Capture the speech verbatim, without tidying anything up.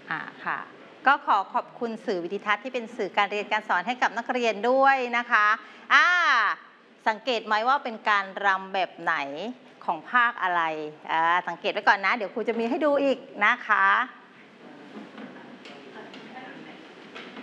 อ่าค่ะก็ขอขอบคุณสื่อวิดิทัศน์ที่เป็นสื่อการเรียนการสอนให้กับนักเรียนด้วยนะคะอ่าสังเกตไหมว่าเป็นการรำแบบไหนของภาคอะไรอ่าสังเกตไว้ก่อนนะเดี๋ยวครูจะมีให้ดูอีกนะคะ